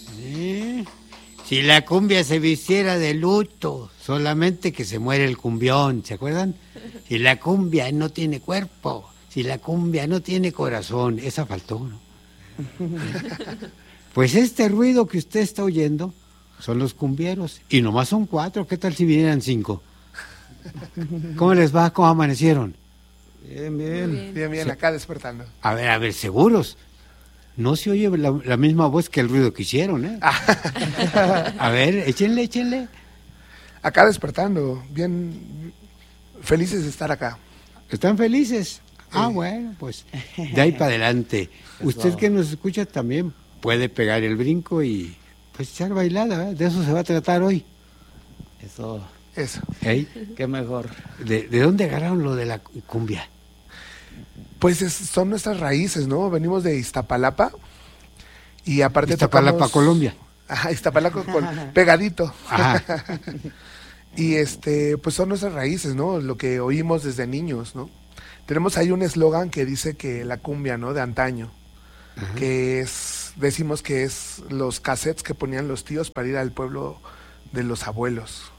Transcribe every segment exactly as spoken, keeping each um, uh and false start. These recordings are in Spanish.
¿Eh? Si la cumbia se vistiera de luto, solamente que se muere el cumbión, ¿se acuerdan? Si la cumbia no tiene cuerpo, si la cumbia no tiene corazón, esa faltó, ¿no? Pues este ruido que usted está oyendo son los cumbieros, y nomás son cuatro, ¿qué tal si vinieran cinco? ¿Cómo les va? ¿Cómo amanecieron? Bien, bien, bien, bien, bien, acá despertando. A ver, a ver, seguros. No se oye la, la misma voz que el ruido que hicieron, ¿eh? A ver, échenle, échenle. Acá despertando, bien felices de estar acá. ¿Están felices? Sí. Ah, bueno, pues de ahí para adelante. Usted que nos escucha también puede pegar el brinco y pues echar bailada, ¿eh? De eso se va a tratar hoy. Eso. Eso. ¿Eh? Qué mejor. ¿De, ¿De dónde agarraron lo de la cumbia? Pues es, son nuestras raíces, ¿no? Venimos de Iztapalapa y aparte Iztapalapa, tocamos... Colombia. Ajá, Iztapalapa con pegadito. Ajá. Y este, pues son nuestras raíces, ¿no? Lo que oímos desde niños, ¿no? Tenemos ahí un eslogan que dice que la cumbia, ¿no? De antaño, ajá, que es, decimos que es los cassettes que ponían los tíos para ir al pueblo de los abuelos.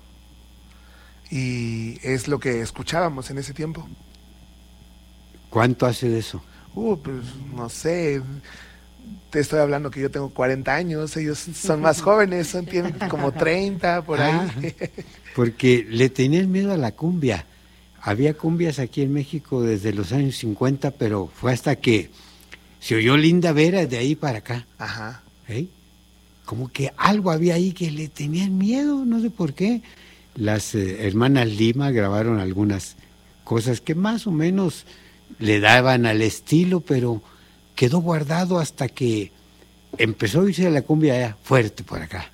Y es lo que escuchábamos en ese tiempo. ¿Cuánto hace de eso? Uh, pues no sé, te estoy hablando que yo tengo cuarenta años, ellos son más jóvenes, son, tienen como treinta, por ahí. Ah, porque le tenían miedo a la cumbia. Había cumbias aquí en México desde los años cincuenta, pero fue hasta que se oyó Linda Vera de ahí para acá. Ajá. ¿Eh? Como que algo había ahí que le tenían miedo, no sé por qué. Las eh, hermanas Lima grabaron algunas cosas que más o menos le daban al estilo, pero quedó guardado hasta que empezó a irse la cumbia fuerte por acá.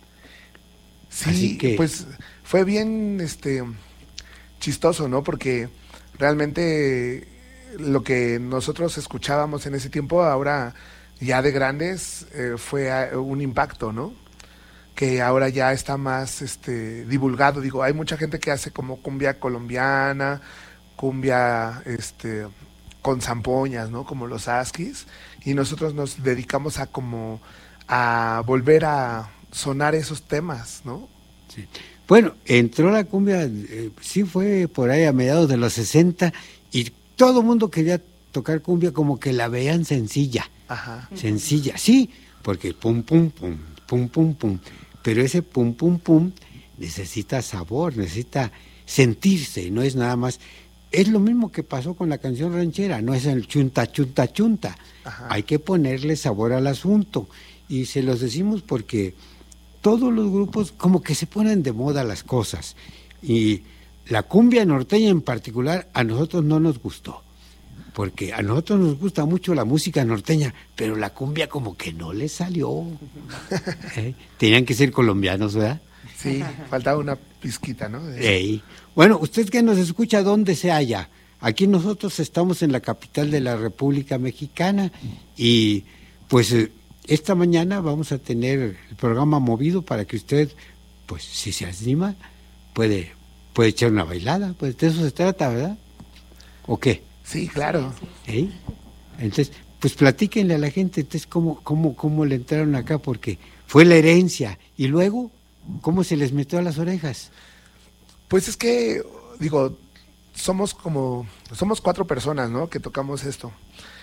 Sí, así que, pues fue bien este chistoso, ¿no? Porque realmente lo que nosotros escuchábamos en ese tiempo, ahora ya de grandes, eh, fue un impacto, ¿no? Que ahora ya está más este divulgado. Digo, hay mucha gente que hace como cumbia colombiana, cumbia este con zampoñas, ¿no? Como los askis, y nosotros nos dedicamos a como a volver a sonar esos temas, ¿no? Sí. Bueno, entró la cumbia, eh, sí fue por ahí a mediados de los sesenta, y todo el mundo quería tocar cumbia como que la veían sencilla. Ajá. Sencilla, sí, porque pum, pum, pum, pum, pum, pum, pero ese pum, pum, pum necesita sabor, necesita sentirse, no es nada más. Es lo mismo que pasó con la canción ranchera, no es el chunta, chunta, chunta. Ajá. Hay que ponerle sabor al asunto. Y se los decimos porque todos los grupos como que se ponen de moda las cosas. Y la cumbia norteña en particular a nosotros no nos gustó. Porque a nosotros nos gusta mucho la música norteña, pero la cumbia como que no le salió. ¿Eh? Tenían que ser colombianos, ¿verdad? Sí, faltaba una pizquita, ¿no? Ey. Bueno, usted que nos escucha, ¿dónde se halla? Aquí nosotros estamos en la capital de la República Mexicana y pues esta mañana vamos a tener el programa movido para que usted, pues si se anima, puede, puede echar una bailada, pues de eso se trata, ¿verdad? ¿O qué? Sí, claro. ¿Eh? Entonces, pues platíquenle a la gente, entonces, cómo, cómo, cómo le entraron acá, porque fue la herencia, y luego, ¿cómo se les metió a las orejas? Pues es que, digo, somos como, somos cuatro personas, ¿no? Que tocamos esto.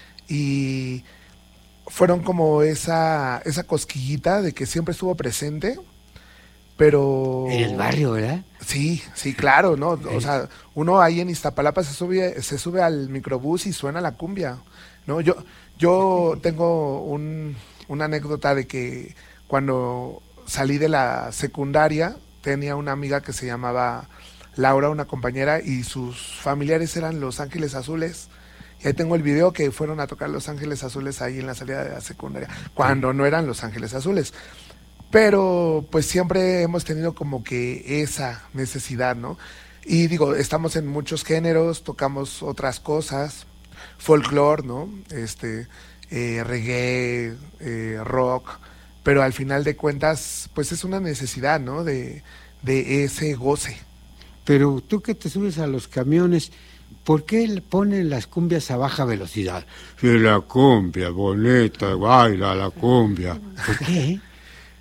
Y fueron como esa, esa cosquillita de que siempre estuvo presente, pero... En el barrio, ¿verdad? Sí, sí, claro, ¿no? O sea, uno ahí en Iztapalapa se sube, se sube al microbús y suena la cumbia, ¿no? Yo, yo tengo un, una anécdota de que cuando salí de la secundaria, tenía una amiga que se llamaba Laura, una compañera, y sus familiares eran Los Ángeles Azules. Y ahí tengo el video que fueron a tocar Los Ángeles Azules ahí en la salida de la secundaria, cuando no eran Los Ángeles Azules. Pero pues siempre hemos tenido como que esa necesidad, ¿no? Y digo, estamos en muchos géneros, tocamos otras cosas, folclore, ¿no? Este, eh, reggae, eh, rock, pero al final de cuentas, pues es una necesidad, ¿no? De, de ese goce. Pero tú que te subes a los camiones, ¿por qué le ponen las cumbias a baja velocidad? Si la cumbia bonita, baila la cumbia. ¿Por qué?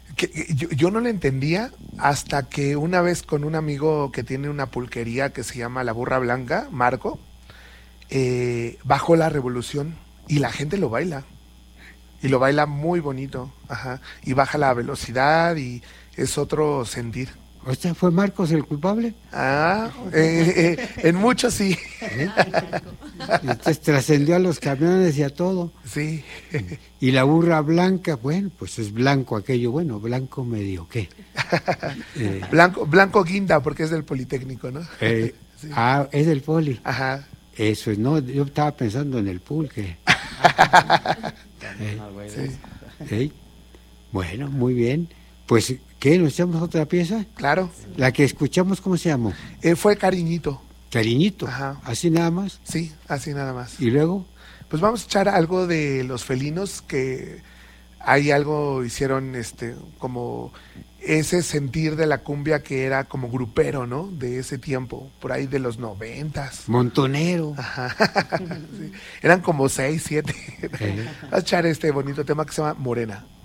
Que, que yo, yo no le entendía hasta que una vez con un amigo que tiene una pulquería que se llama La Burra Blanca, Marco, eh, bajó La Revolución y la gente lo baila. Y lo baila muy bonito, ajá. Y baja la velocidad y es otro sentir. ¿O sea, fue Marcos el culpable? Ah, eh, eh, en muchos sí. ¿Eh? Entonces trascendió a los camiones y a todo. Sí. Y la burra blanca, bueno, pues es blanco aquello, bueno, blanco medio, ¿qué? Eh, Blanco, Blanco Guinda, porque es del Politécnico, ¿no? eh, Sí. Ah, es del poli. Ajá. Eso es, no, yo estaba pensando en el pulque. Eh, Sí. ¿eh? Bueno, muy bien. Pues, ¿qué? ¿Nos echamos otra pieza? Claro. La que escuchamos, ¿cómo se llama? Eh, fue Cariñito. Cariñito. Ajá. Así nada más. Sí, así nada más. Y luego, Pues vamos a echar algo de Los Felinos, que hay algo, hicieron este como ese sentir de la cumbia que era como grupero, ¿no? De ese tiempo, por ahí de los noventas. montonero. Ajá. Sí. Eran como seis, siete. Eh. Vamos a echar este bonito tema que se llama Morena.